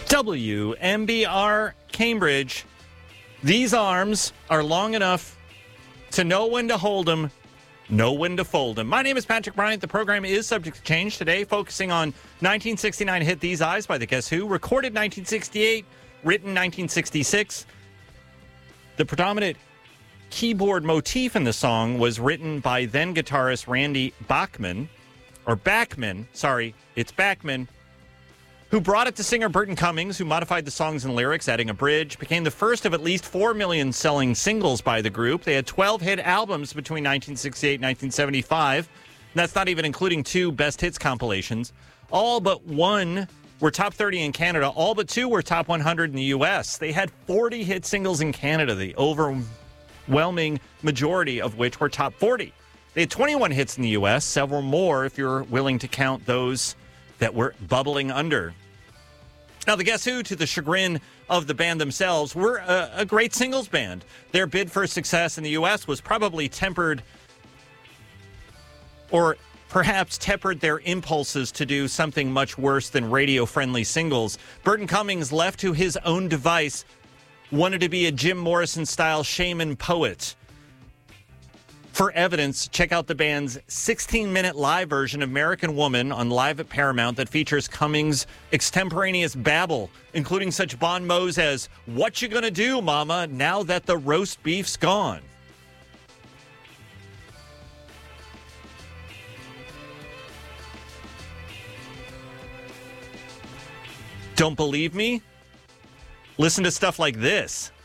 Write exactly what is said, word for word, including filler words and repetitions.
W M B R Cambridge. These arms are long enough to know when to hold them, know when to fold them. My name is Patrick Bryant. The program is subject to change today, focusing on nineteen sixty-nine hit These Eyes by the Guess Who, recorded nineteen sixty-eight, written nineteen sixty-six. The predominant keyboard motif in the song was written by then guitarist Randy Bachman, or Bachman, sorry, it's Bachman, who brought it to singer Burton Cummings, who modified the songs and lyrics, adding a bridge, became the first of at least four million selling singles by the group. They had twelve hit albums between nineteen sixty-eight and nineteen seventy-five. And that's not even including two best hits compilations. All but one were top thirty in Canada. All but two were top one hundred in the U S. They had forty hit singles in Canada, the overwhelming majority of which were top forty. They had twenty-one hits in the U S, several more if you're willing to count those that were bubbling under. Now, the Guess Who, to the chagrin of the band themselves, were a, a great singles band. Their bid for success in the U S was probably tempered, or perhaps tempered their impulses to do something much worse than radio-friendly singles. Burton Cummings, left to his own device, wanted to be a Jim Morrison-style shaman poet. For evidence, check out the band's sixteen-minute live version of American Woman on Live at Paramount that features Cummings' extemporaneous babble, including such bon mots as, "What you gonna do, mama, now that the roast beef's gone?" Don't believe me? Listen to stuff like this.